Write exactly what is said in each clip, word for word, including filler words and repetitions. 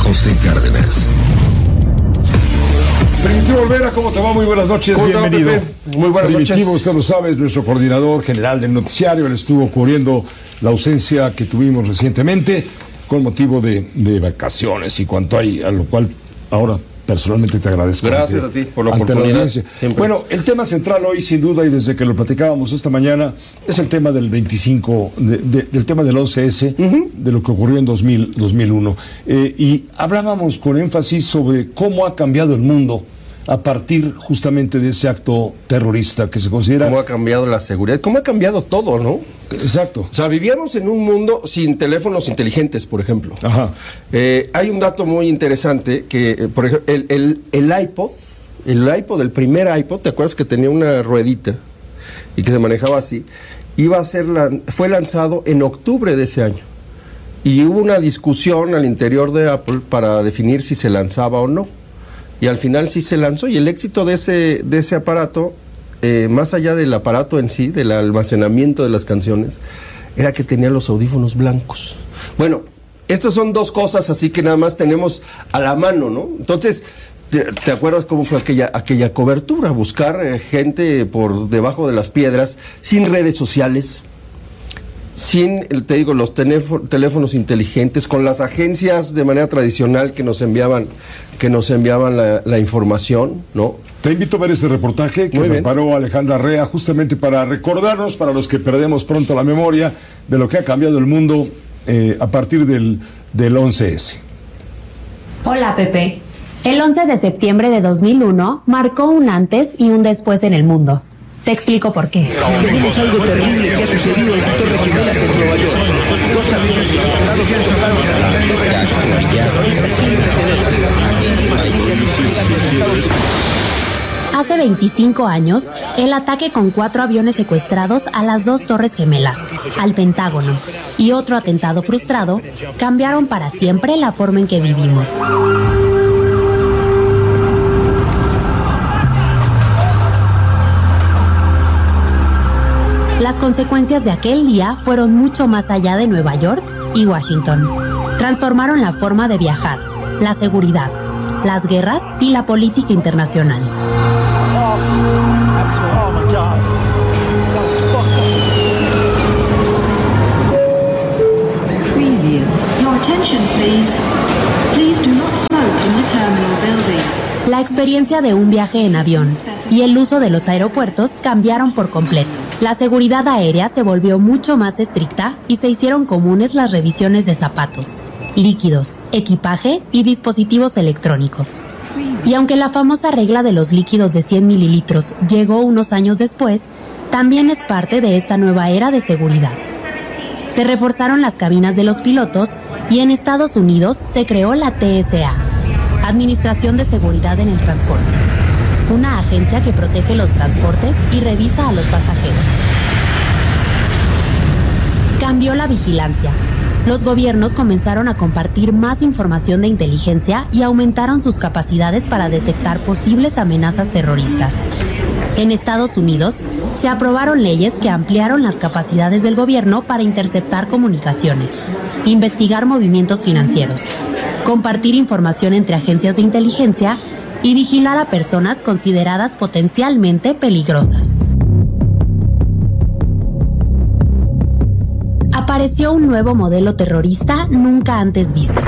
José Cárdenas. Primitivo Olvera, ¿cómo te va? Muy buenas noches, bienvenido. Muy buenas Primitivo, noches. usted lo sabe, es nuestro coordinador general del noticiario. Él estuvo cubriendo la ausencia que tuvimos recientemente con motivo de, de vacaciones y cuanto hay, a lo cual ahora personalmente te agradezco. Gracias ante, a ti por la ante oportunidad. La audiencia. Bueno, el tema central hoy, sin duda, y desde que lo platicábamos esta mañana, es el tema del veinticinco, de, de, del tema del once ese, uh-huh. de lo que ocurrió en dos mil, dos mil uno. Eh, y hablábamos con énfasis sobre cómo ha cambiado el mundo a partir justamente de ese acto terrorista que se considera... Cómo ha cambiado la seguridad, cómo ha cambiado todo, ¿no? Exacto. O sea, vivíamos en un mundo sin teléfonos inteligentes, por ejemplo. Ajá. Eh, hay un dato muy interesante que, eh, por ejemplo, el, el, el iPod, el iPod, el primer iPod, ¿te acuerdas que tenía una ruedita y que se manejaba así? Iba a ser la, fue lanzado en octubre de ese año. Y hubo una discusión al interior de Apple para definir si se lanzaba o no. Y al final sí se lanzó, y el éxito de ese, de ese aparato, eh, más allá del aparato en sí, del almacenamiento de las canciones, era que tenía los audífonos blancos. Bueno, estas son dos cosas así que nada más tenemos a la mano, ¿no? Entonces, ¿te, te acuerdas cómo fue aquella, aquella cobertura? Buscar eh, gente por debajo de las piedras, sin redes sociales, sin, te digo, los teléfonos inteligentes, con las agencias de manera tradicional que nos enviaban que nos enviaban la, la información, ¿no? Te invito a ver ese reportaje que preparó Alejandra Rea justamente para recordarnos, para los que perdemos pronto la memoria, de lo que ha cambiado el mundo eh, a partir del, del once ese. Hola, Pepe. El once de septiembre de dos mil uno marcó un antes y un después en el mundo. Te explico por qué. Tenemos algo terrible que ha sucedido en la Torre Gemelas en Nueva York. Dos aviones importados que chocaron en la Hace veinticinco años, el ataque con cuatro aviones secuestrados a las dos Torres Gemelas, al Pentágono, y otro atentado frustrado, cambiaron para siempre la forma en que vivimos. Las consecuencias de aquel día fueron mucho más allá de Nueva York y Washington. Transformaron la forma de viajar, la seguridad, las guerras y la política internacional. Preview. Your attention, please. Please do not smoke in the terminal building. La experiencia de un viaje en avión y el uso de los aeropuertos cambiaron por completo. La seguridad aérea se volvió mucho más estricta y se hicieron comunes las revisiones de zapatos, líquidos, equipaje y dispositivos electrónicos. Y aunque la famosa regla de los líquidos de cien mililitros llegó unos años después, también es parte de esta nueva era de seguridad. Se reforzaron las cabinas de los pilotos y en Estados Unidos se creó la T S A, Administración de Seguridad en el Transporte, una agencia que protege los transportes y revisa a los pasajeros. Cambió la vigilancia. Los gobiernos comenzaron a compartir más información de inteligencia y aumentaron sus capacidades para detectar posibles amenazas terroristas. En Estados Unidos, se aprobaron leyes que ampliaron las capacidades del gobierno para interceptar comunicaciones, investigar movimientos financieros, compartir información entre agencias de inteligencia y vigilar a personas consideradas potencialmente peligrosas. Apareció un nuevo modelo terrorista nunca antes visto.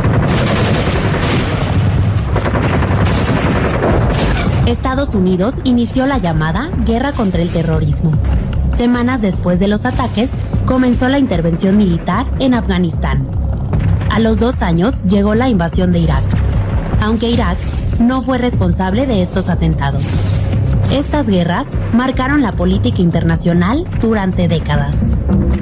Estados Unidos inició la llamada Guerra contra el Terrorismo. Semanas después de los ataques, comenzó la intervención militar en Afganistán. A los dos años llegó la invasión de Irak, aunque Irak no fue responsable de estos atentados. Estas guerras marcaron la política internacional durante décadas.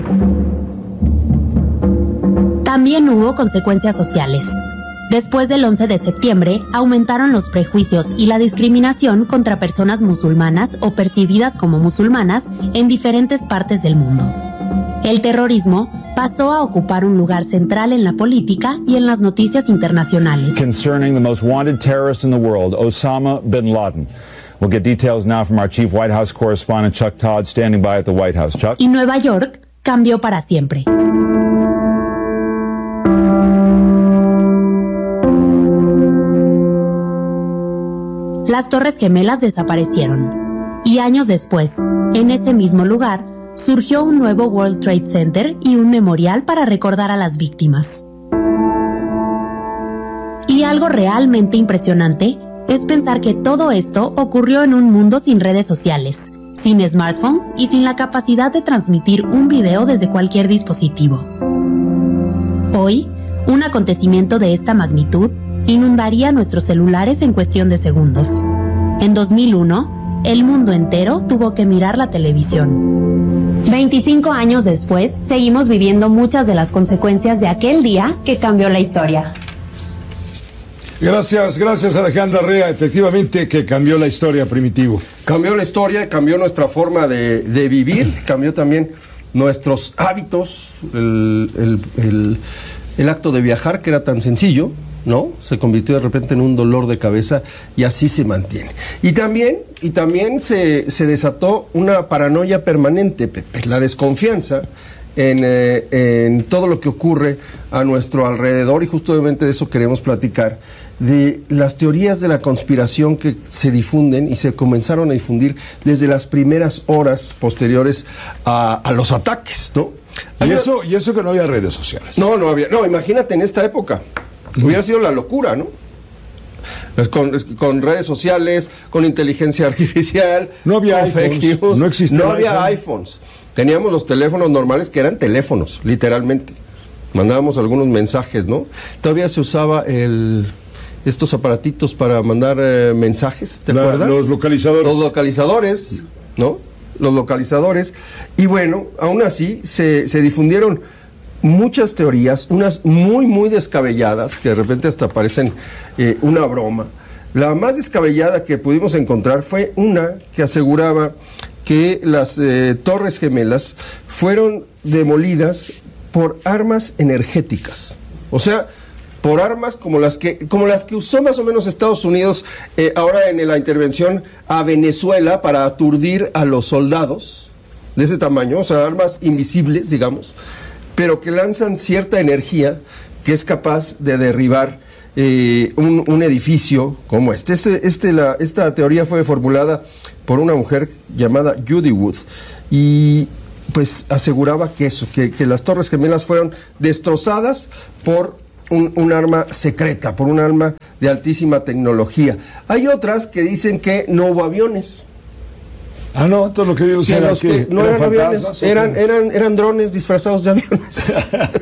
También hubo consecuencias sociales. Después del once de septiembre, aumentaron los prejuicios y la discriminación contra personas musulmanas o percibidas como musulmanas en diferentes partes del mundo. El terrorismo pasó a ocupar un lugar central en la política y en las noticias internacionales. Concerning the most wanted terrorist in the world, Osama bin Laden. We'll get details now from our chief White House correspondent Chuck Todd, standing by at the White House. Chuck. Y Nueva York cambió para siempre. las Torres Gemelas desaparecieron. Y años después, en ese mismo lugar, surgió un nuevo World Trade Center y un memorial para recordar a las víctimas. Y algo realmente impresionante es pensar que todo esto ocurrió en un mundo sin redes sociales, sin smartphones y sin la capacidad de transmitir un video desde cualquier dispositivo. Hoy, un acontecimiento de esta magnitud inundaría nuestros celulares en cuestión de segundos. En dos mil uno, el mundo entero tuvo que mirar la televisión. veinticinco años después, seguimos viviendo muchas de las consecuencias de aquel día que cambió la historia. Gracias, gracias Alejandra Rea. Efectivamente que cambió la historia, Primitivo. Cambió la historia, cambió nuestra forma de, de vivir, cambió también nuestros hábitos, el, el, el, el acto de viajar, que era tan sencillo, ¿no? Se convirtió de repente en un dolor de cabeza y así se mantiene. Y también, y también se, se desató una paranoia permanente, Pepe, la desconfianza en, eh, en todo lo que ocurre a nuestro alrededor, y justamente de eso queremos platicar, de las teorías de la conspiración que se difunden y se comenzaron a difundir desde las primeras horas posteriores a, a los ataques, ¿no? Y eso, y eso que no había redes sociales. No, no había, no, imagínate en esta época. Hubiera sido la locura, ¿no? Con, con redes sociales, con inteligencia artificial, no había con iPhones, fake news, no existía no había iPhone. iPhones. Teníamos los teléfonos normales que eran teléfonos, literalmente. Mandábamos algunos mensajes, ¿no? Todavía se usaba el estos aparatitos para mandar eh, mensajes, ¿te La, acuerdas? Los localizadores. Los localizadores, ¿no? Los localizadores. Y bueno, aún así se, se difundieron muchas teorías, unas muy, muy descabelladas, que de repente hasta parecen eh, una broma. La más descabellada que pudimos encontrar fue una que aseguraba que las eh, Torres Gemelas fueron demolidas por armas energéticas. O sea, por armas como las que como las que usó más o menos Estados Unidos eh, ahora en la intervención a Venezuela para aturdir a los soldados de ese tamaño, o sea, armas invisibles, digamos, pero que lanzan cierta energía que es capaz de derribar eh, un, un edificio como este. Este, este la, esta teoría fue formulada por una mujer llamada Judy Wood y pues aseguraba que eso, que, que las Torres Gemelas fueron destrozadas por un, un arma secreta, por un arma de altísima tecnología. Hay otras que dicen que no hubo aviones. Ah, no, todo lo que vimos Que era los que que no eran aviones, eran, eran, eran drones disfrazados de aviones.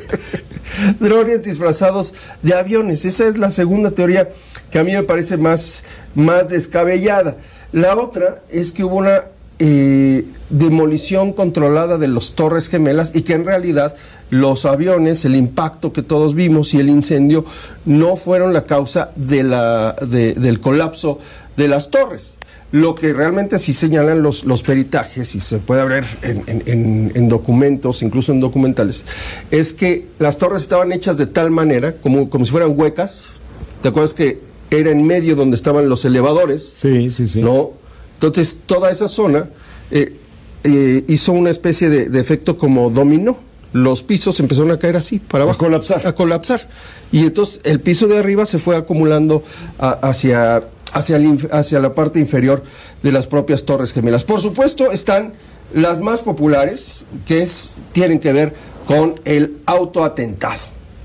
Drones disfrazados de aviones. Esa es la segunda teoría que a mí me parece más, más descabellada. La otra es que hubo una eh, demolición controlada de las Torres Gemelas y que en realidad los aviones, el impacto que todos vimos y el incendio no fueron la causa de la, de, del colapso de las torres. Lo que realmente sí señalan los, los peritajes, y se puede ver en, en, en, en documentos, incluso en documentales, es que las torres estaban hechas de tal manera, como, como si fueran huecas. ¿Te acuerdas que era en medio donde estaban los elevadores? Sí, sí, sí. ¿No? Entonces, toda esa zona eh, eh, hizo una especie de, de efecto como dominó. Los pisos empezaron a caer así, para abajo. A colapsar. A colapsar. Y entonces el piso de arriba se fue acumulando a, hacia... Hacia, el, hacia la parte inferior de las propias Torres Gemelas. Por supuesto están las más populares, que es, tienen que ver con el autoatentado.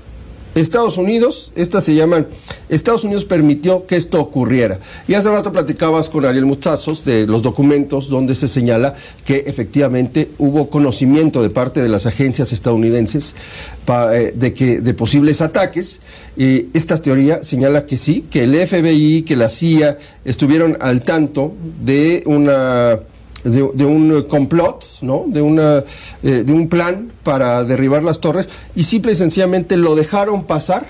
Estados Unidos, estas se llaman, Estados Unidos permitió que esto ocurriera. Y hace rato platicabas con Ariel Mustazos de los documentos donde se señala que efectivamente hubo conocimiento de parte de las agencias estadounidenses pa, eh, de que de posibles ataques. Eh, esta teoría señala que sí, que el F B I, que la C I A estuvieron al tanto de una... De, de un complot, ¿no? De una eh, de un plan para derribar las torres y simple y sencillamente lo dejaron pasar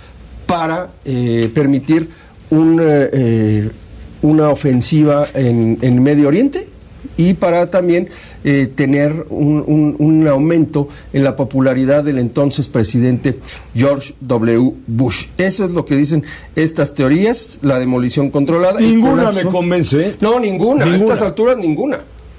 para eh, permitir un, eh, una ofensiva en, en Medio Oriente y para también eh, tener un, un, un aumento en la popularidad del entonces presidente George W. Bush. Eso es lo que dicen estas teorías, la demolición controlada. Ninguna me convence, ¿eh? No, ninguna. ninguna. A estas alturas, ninguna.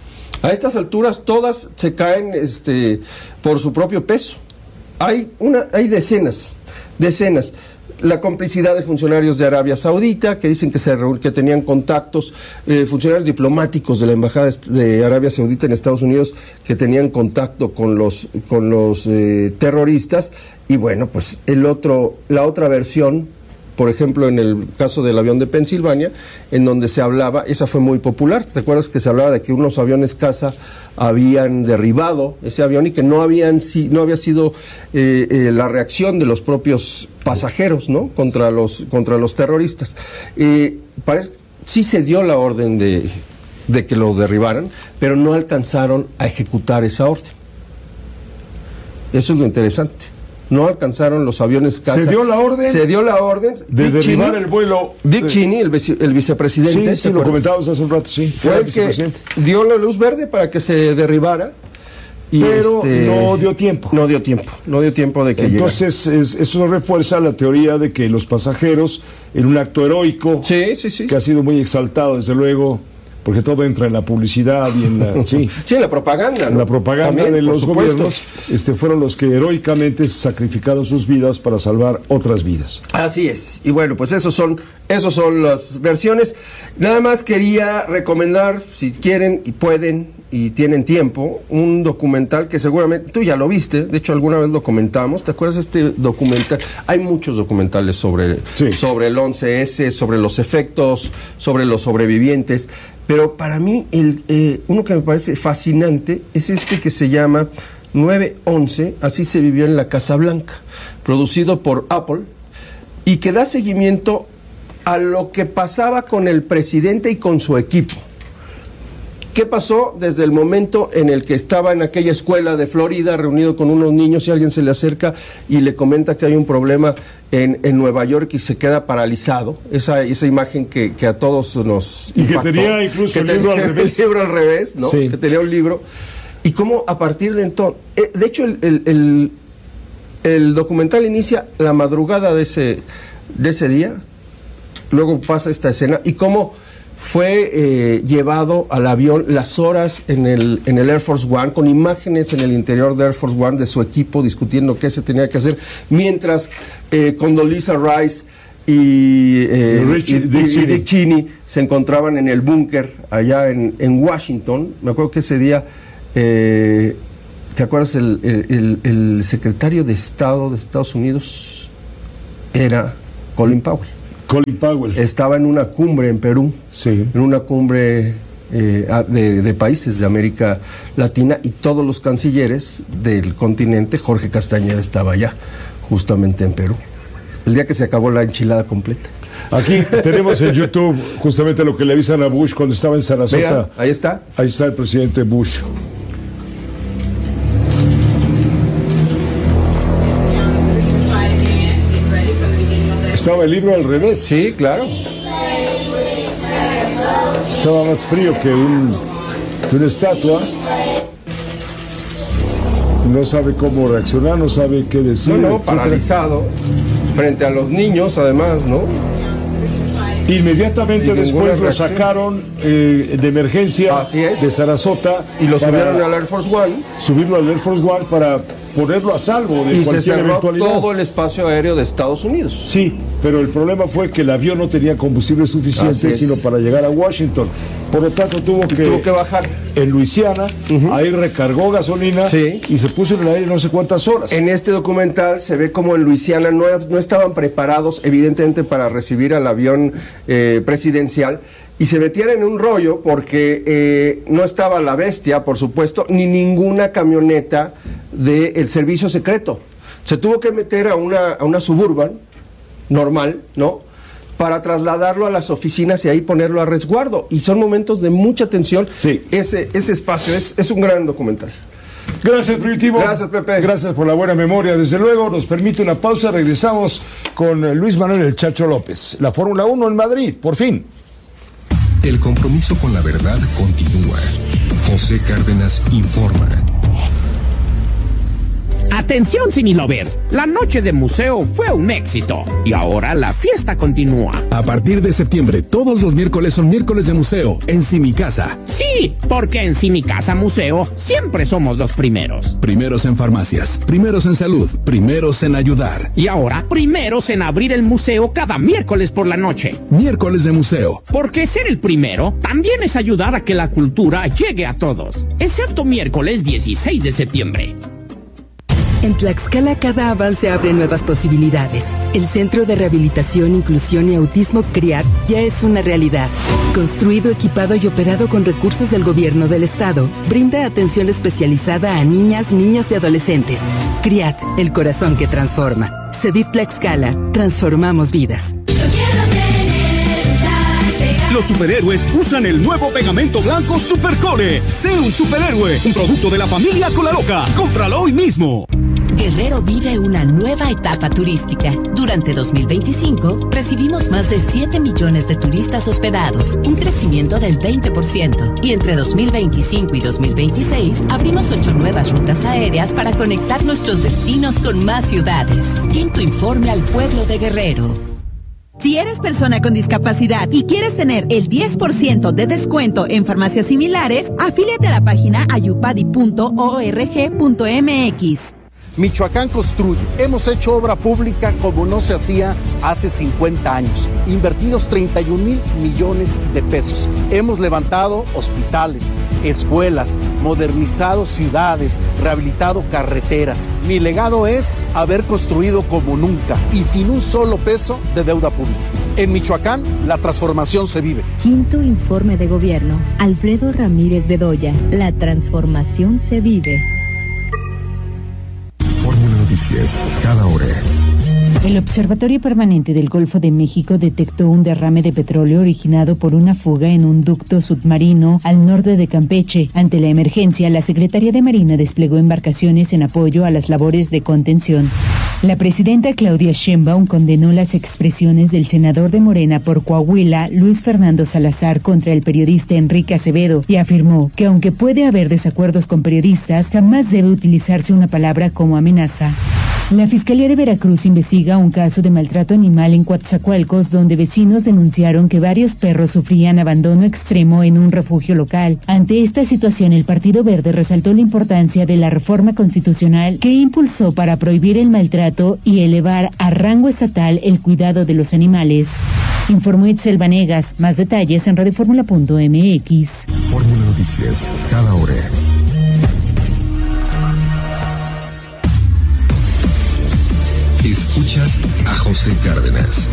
A estas alturas todas se caen este, por su propio peso. Hay, una, hay decenas, decenas. la complicidad de funcionarios de Arabia Saudita, que dicen que, se, que tenían contactos, eh, funcionarios diplomáticos de la Embajada de Arabia Saudita en Estados Unidos, que tenían contacto con los, con los eh, terroristas. Y bueno, pues el otro, la otra versión, por ejemplo, en el caso del avión de Pensilvania, en donde se hablaba, esa fue muy popular, ¿te acuerdas que se hablaba de que unos aviones caza habían derribado ese avión y que no habían si, no había sido eh, eh, la reacción de los propios pasajeros, ¿no?, contra los contra los terroristas? Eh, parece, sí se dio la orden de, de que lo derribaran, pero no alcanzaron a ejecutar esa orden. Eso es lo interesante. No alcanzaron los aviones caza. ¿Se dio la orden? Se dio la orden de Dick derribar Cheney, el vuelo. Dick de... Cheney, el, vice, el vicepresidente. Sí, sí, lo comentábamos hace un rato, sí. Fue el que dio la luz verde para que se derribara. Y pero este, no dio tiempo. No dio tiempo, no dio tiempo de que Entonces, es, eso refuerza la teoría de que los pasajeros, en un acto heroico, sí, sí, sí, que ha sido muy exaltado, desde luego, porque todo entra en la publicidad y en la, sí, sí, en la propaganda, ¿no? La propaganda También, de los supuesto. gobiernos este, fueron los que heroicamente sacrificaron sus vidas para salvar otras vidas. Así es. Y bueno, pues esos son, esos son las versiones. Nada más quería recomendar, si quieren y pueden y tienen tiempo, un documental que seguramente tú ya lo viste, de hecho alguna vez lo comentamos. ¿Te acuerdas de este documental? Hay muchos documentales sobre, sí. sobre el once ese, sobre los efectos, sobre los sobrevivientes. Pero para mí, el, eh, uno que me parece fascinante es este que se llama nueve once, así se vivió en la Casa Blanca, producido por Apple, y que da seguimiento a lo que pasaba con el presidente y con su equipo. ¿Qué pasó desde el momento en el que estaba en aquella escuela de Florida reunido con unos niños y alguien se le acerca y le comenta que hay un problema en, en Nueva York y se queda paralizado? Esa, esa imagen que, que a todos nos y impactó, que tenía incluso el libro al revés. El libro al revés, ¿no? Sí. Que tenía un libro. Y cómo a partir de entonces... Eh, de hecho, el, el, el, el documental inicia la madrugada de ese, de ese día, luego pasa esta escena, y cómo fue eh, llevado al avión las horas en el, en el Air Force One, con imágenes en el interior de Air Force One de su equipo discutiendo qué se tenía que hacer, mientras eh, Condoleezza Rice y, eh, Richie, y, Dick, y, Cheney. y Dick Cheney se encontraban en el búnker allá en, en Washington. Me acuerdo que ese día, eh, ¿te acuerdas? El, el, el, el secretario de Estado de Estados Unidos era Colin Powell. Colin Powell. Estaba en una cumbre en Perú, sí. en una cumbre eh, de, de países de América Latina, y todos los cancilleres del continente, Jorge Castañeda estaba allá, justamente en Perú, el día que se acabó la enchilada completa. Aquí tenemos en YouTube justamente lo que le avisan a Bush cuando estaba en Sarasota. Mira, ahí está. Ahí está el presidente Bush. Estaba el libro al revés. Sí, claro. Estaba más frío que, un, que una estatua. No sabe cómo reaccionar, no sabe qué decir. No, no, etcétera. paralizado. Frente a los niños, además, ¿no? Inmediatamente Sin después ninguna lo reacción. sacaron eh, de emergencia Así es. de Sarasota. Y lo para subieron al Air Force One. subirlo al Air Force One para ponerlo a salvo de Y se cualquier cerró eventualidad. todo el espacio aéreo de Estados Unidos. Sí, pero el problema fue que el avión no tenía combustible Así suficiente, es. sino para llegar a Washington. Por lo tanto, tuvo que, Tuvo que bajar. en Luisiana, Ujú. ahí recargó gasolina Sí. y se puso en el aire no sé cuántas horas. En este documental se ve como en Luisiana no, no estaban preparados, evidentemente, para recibir al avión eh, presidencial, y se metían en un rollo porque eh, no estaba la bestia, por supuesto, ni ninguna camioneta del servicio secreto. Se tuvo que meter a una, a una Suburban normal, ¿no?, para trasladarlo a las oficinas y ahí ponerlo a resguardo. Y son momentos de mucha tensión. Sí. Ese, ese espacio es, es un gran documental. Gracias, Primitivo. Gracias, Pepe. Gracias por la buena memoria. Desde luego, nos permite una pausa. Regresamos con eh, Luis Manuel El Chacho López. La Fórmula uno en Madrid, por fin. El compromiso con la verdad continúa. José Cárdenas informa. Atención Cinelovers, la noche de museo fue un éxito y ahora la fiesta continúa. A partir de septiembre, todos los miércoles son miércoles de museo en Cinicasa. Sí, porque en Cinicasa Museo siempre somos los primeros. Primeros en farmacias, primeros en salud, primeros en ayudar. Y ahora, primeros en abrir el museo cada miércoles por la noche. Miércoles de museo. Porque ser el primero también es ayudar a que la cultura llegue a todos, excepto miércoles dieciséis de septiembre. En Tlaxcala cada avance abre nuevas posibilidades. El Centro de Rehabilitación, Inclusión y Autismo CRIAT ya es una realidad. Construido, equipado y operado con recursos del gobierno del estado, brinda atención especializada a niñas, niños y adolescentes. CRIAT, el corazón que transforma. CEDIF Tlaxcala, transformamos vidas. Los superhéroes usan el nuevo pegamento blanco Supercole. Sé un superhéroe, un producto de la familia Colaloca. Cómpralo hoy mismo. Guerrero vive una nueva etapa turística. Durante dos mil veinticinco recibimos más de siete millones de turistas hospedados, un crecimiento del veinte por ciento. Y entre dos mil veinticinco y dos mil veintiséis abrimos ocho nuevas rutas aéreas para conectar nuestros destinos con más ciudades. Quinto informe al pueblo de Guerrero. Si eres persona con discapacidad y quieres tener el diez por ciento de descuento en farmacias similares, afíliate a la página ayupadi punto org punto mx. Michoacán construye. Hemos hecho obra pública como no se hacía hace cincuenta años. Invertidos treinta y un mil millones de pesos. Hemos levantado hospitales, escuelas, modernizado ciudades, rehabilitado carreteras. Mi legado es haber construido como nunca y sin un solo peso de deuda pública. En Michoacán, la transformación se vive. Quinto informe de gobierno. Alfredo Ramírez Bedoya. La transformación se vive. Fórmula Noticias, cada hora. El Observatorio Permanente del Golfo de México detectó un derrame de petróleo originado por una fuga en un ducto submarino al norte de Campeche. Ante la emergencia, la Secretaría de Marina desplegó embarcaciones en apoyo a las labores de contención. La presidenta Claudia Sheinbaum condenó las expresiones del senador de Morena por Coahuila, Luis Fernando Salazar, contra el periodista Enrique Acevedo y afirmó que aunque puede haber desacuerdos con periodistas, jamás debe utilizarse una palabra como amenaza. La Fiscalía de Veracruz investiga un caso de maltrato animal en Coatzacoalcos, donde vecinos denunciaron que varios perros sufrían abandono extremo en un refugio local. Ante esta situación, el Partido Verde resaltó la importancia de la reforma constitucional que impulsó para prohibir el maltrato y elevar a rango estatal el cuidado de los animales. Informó Itzel Vanegas. Más detalles en radioformula punto mx. Fórmula Noticias, cada hora. Escuchas a José Cárdenas.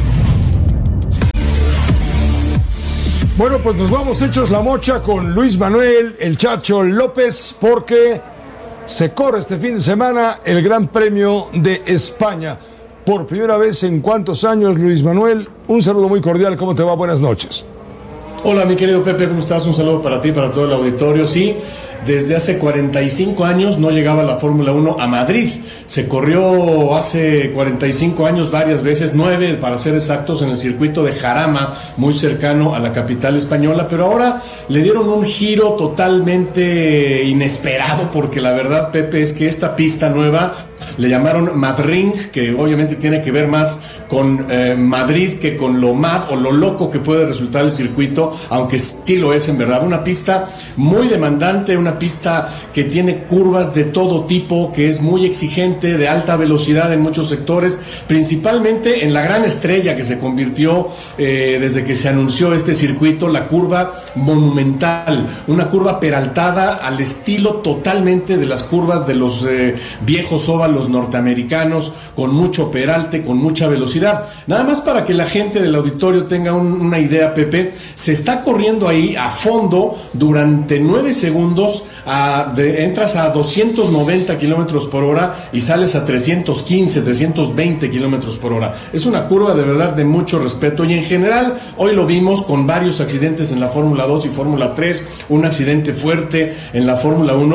Bueno, pues nos vamos hechos la mocha con Luis Manuel, el Chacho López, porque se corre este fin de semana el Gran Premio de España. Por primera vez en cuántos años, Luis Manuel, un saludo muy cordial, ¿cómo te va? Buenas noches. Hola, mi querido Pepe, ¿cómo estás? Un saludo para ti y para todo el auditorio. Sí, desde hace cuarenta y cinco años no llegaba la Fórmula uno a Madrid. Se corrió hace cuarenta y cinco años varias veces, nueve para ser exactos, en el circuito de Jarama, muy cercano a la capital española, pero ahora le dieron un giro totalmente inesperado, porque la verdad, Pepe, es que esta pista nueva le llamaron Madring, que obviamente tiene que ver más con eh, Madrid que con lo mad o lo loco que puede resultar el circuito, aunque sí lo es en verdad. Una pista muy demandante, una pista que tiene curvas de todo tipo, que es muy exigente, de alta velocidad en muchos sectores, principalmente en la gran estrella que se convirtió eh, desde que se anunció este circuito, la curva monumental, una curva peraltada al estilo totalmente de las curvas de los eh, viejos óvalos norteamericanos, con mucho peralte, con mucha velocidad. Nada más para que la gente del auditorio tenga un, una idea, Pepe, se está corriendo ahí a fondo durante nueve segundos, a, de, entras a doscientos noventa kilómetros por hora y sales a trescientos quince, trescientos veinte kilómetros por hora. Es una curva de verdad de mucho respeto, y en general hoy lo vimos con varios accidentes en la Fórmula dos y Fórmula tres, un accidente fuerte en la Fórmula uno.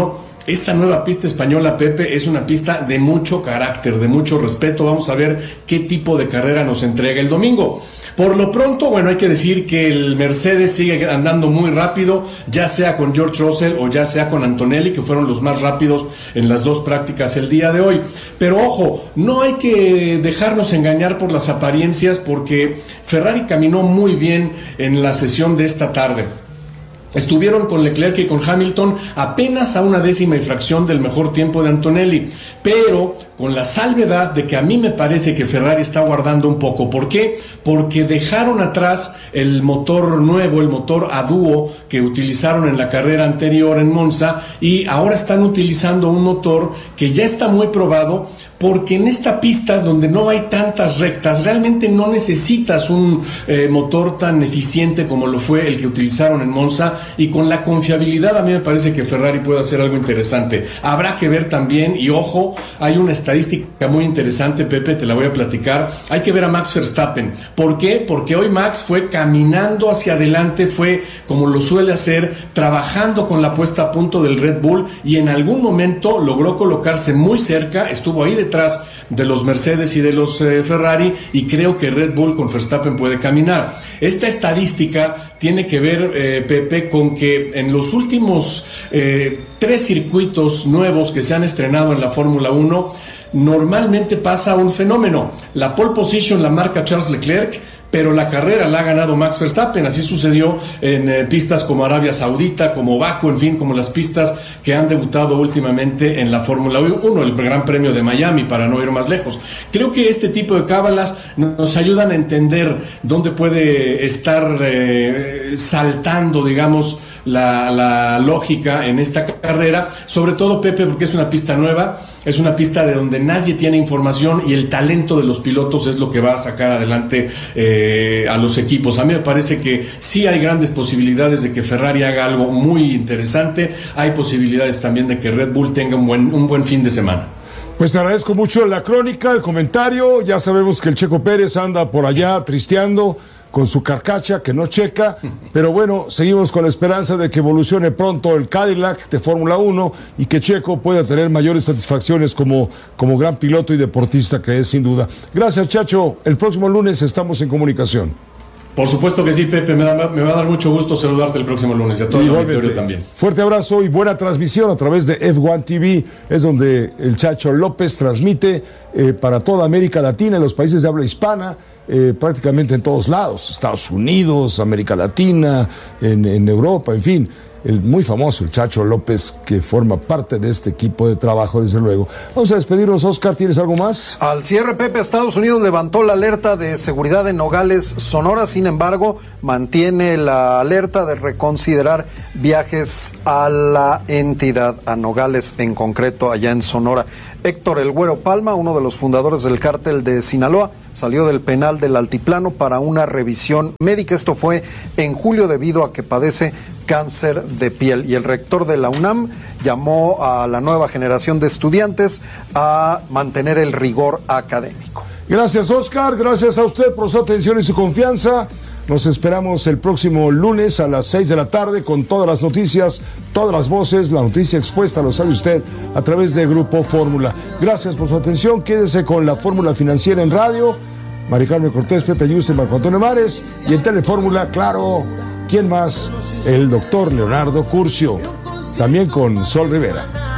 esta nueva pista española, Pepe, es una pista de mucho carácter, de mucho respeto. Vamos a ver qué tipo de carrera nos entrega el domingo. Por lo pronto, bueno, hay que decir que el Mercedes sigue andando muy rápido, ya sea con George Russell o ya sea con Antonelli, que fueron los más rápidos en las dos prácticas el día de hoy. Pero ojo, no hay que dejarnos engañar por las apariencias, porque Ferrari caminó muy bien en la sesión de esta tarde. Estuvieron con Leclerc y con Hamilton apenas a una décima y fracción del mejor tiempo de Antonelli, pero con la salvedad de que a mí me parece que Ferrari está guardando un poco. ¿Por qué? Porque dejaron atrás el motor nuevo, el motor a dúo que utilizaron en la carrera anterior en Monza, y ahora están utilizando un motor que ya está muy probado, porque en esta pista donde no hay tantas rectas, realmente no necesitas un eh, motor tan eficiente como lo fue el que utilizaron en Monza, y con la confiabilidad a mí me parece que Ferrari puede hacer algo interesante. Habrá que ver también, y ojo, hay una estadística muy interesante, Pepe, te la voy a platicar. Hay que ver a Max Verstappen. ¿Por qué? Porque hoy Max fue caminando hacia adelante, fue como lo suele hacer, trabajando con la puesta a punto del Red Bull, y en algún momento logró colocarse muy cerca, estuvo ahí detrás de los Mercedes y de los eh, Ferrari, y creo que Red Bull con Verstappen puede caminar. Esta estadística tiene que ver, eh, Pepe, con que en los últimos eh, tres circuitos nuevos que se han estrenado en la Fórmula uno, normalmente pasa un fenómeno. La pole position la marca Charles Leclerc, pero la carrera la ha ganado Max Verstappen. Así sucedió en eh, pistas como Arabia Saudita, como Baku, en fin, como las pistas que han debutado últimamente en la Fórmula uno, el Gran Premio de Miami, para no ir más lejos. Creo que este tipo de cábalas nos ayudan a entender dónde puede estar eh, saltando, digamos, la, la lógica en esta carrera, sobre todo, Pepe, porque es una pista nueva, es una pista de donde nadie tiene información, y el talento de los pilotos es lo que va a sacar adelante eh, a los equipos. A mí me parece que sí hay grandes posibilidades de que Ferrari haga algo muy interesante. Hay posibilidades también de que Red Bull tenga un buen, un buen fin de semana. Pues te agradezco mucho la crónica, el comentario. Ya sabemos que el Checo Pérez anda por allá tristeando con su carcacha que no checa, pero bueno, seguimos con la esperanza de que evolucione pronto el Cadillac de Fórmula uno y que Checo pueda tener mayores satisfacciones como, como gran piloto y deportista que es, sin duda. Gracias, Chacho. El próximo lunes estamos en comunicación. Por supuesto que sí, Pepe, me, da, me va a dar mucho gusto saludarte el próximo lunes, y a todo el auditorio también. Fuerte abrazo y buena transmisión a través de F uno T V, es donde el Chacho López transmite eh, para toda América Latina y los países de habla hispana, eh, prácticamente en todos lados, Estados Unidos, América Latina, en, en Europa, en fin. El muy famoso, el Chacho López, que forma parte de este equipo de trabajo, desde luego. Vamos a despedirnos, Oscar, ¿tienes algo más? Al cierre, Pepe, Estados Unidos levantó la alerta de seguridad en Nogales, Sonora, sin embargo, mantiene la alerta de reconsiderar viajes a la entidad, a Nogales en concreto, allá en Sonora. Héctor El Güero Palma, uno de los fundadores del cártel de Sinaloa, salió del penal del Altiplano para una revisión médica. Esto fue en julio debido a que padece cáncer de piel, y el rector de la UNAM llamó a la nueva generación de estudiantes a mantener el rigor académico. Gracias, Oscar, gracias a usted por su atención y su confianza. Nos esperamos el próximo lunes a las seis de la tarde con todas las noticias, todas las voces, la noticia expuesta, lo sabe usted, a través de Grupo Fórmula. Gracias por su atención, quédese con la Fórmula Financiera en radio. Mari Carmen Cortés, Pepe Yuse, Marco Antonio Mares, y en Telefórmula, claro, ¿quién más? El doctor Leonardo Curcio, también con Sol Rivera.